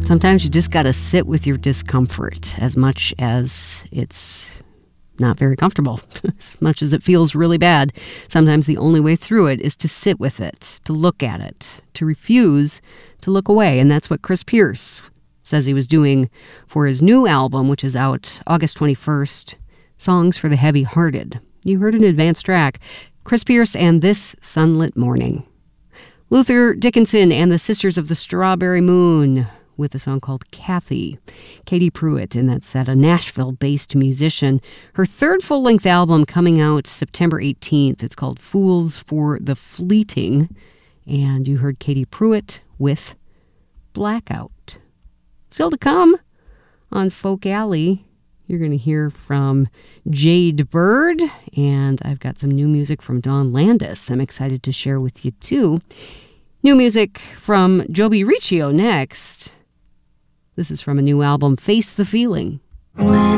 Sometimes you just got to sit with your discomfort as much as it's not very comfortable, as much as it feels really bad. Sometimes the only way through it is to sit with it, to look at it, to refuse to look away. And that's what Chris Pierce says he was doing for his new album, which is out August 21st, Songs for the Heavy-Hearted. You heard an advanced track, Chris Pierce and This Sunlit Morning. Luther Dickinson and the Sisters of the Strawberry Moon with a song called Kathy. Katie Pruitt in that set, a Nashville-based musician. Her third full-length album coming out September 18th. It's called Fools for the Fleeting. And you heard Katie Pruitt with Blackout. Still to come on Folk Alley, you're going to hear from Jade Bird, and I've got some new music from Dawn Landis I'm excited to share with you, too. New music from Joby Riccio next. This is from a new album, Face the Feeling. When